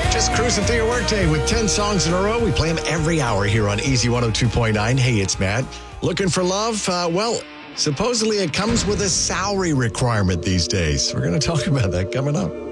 Just cruising through your workday with 10 songs in a row. We play them every hour here on Easy 102.9. Hey, it's Matt. Looking for love? Well, supposedly it comes with a salary requirement these days. We're going to talk about that coming up.